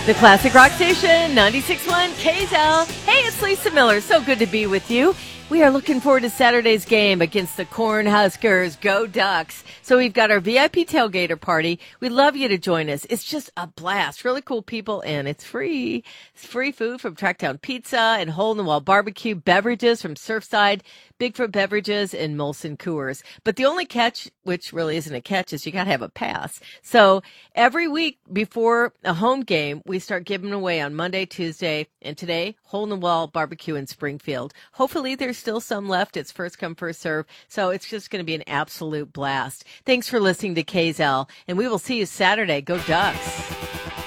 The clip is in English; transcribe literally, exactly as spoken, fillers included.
The Classic Rock Station, ninety-six point one K Z L. Hey, it's Lisa Miller. So good to be with you. We are looking forward to Saturday's game against the Cornhuskers. Go Ducks. So we've got our V I P tailgater party. We'd love you to join us. It's just a blast. Really cool people, and it's free. It's free food from Tracktown Pizza and Hole in the Wall Barbecue, beverages from Surfside, Bigfoot Beverages, and Molson Coors. But the only catch, which really isn't a catch, is you got to have a pass. So every week before a home game, we start giving away on Monday, Tuesday, and today, Hole in the Wall Barbecue in Springfield. Hopefully there's still some left. It's first come, first serve. So it's just going to be an absolute blast. Thanks for listening to K Z L, and we will see you Saturday. Go Ducks.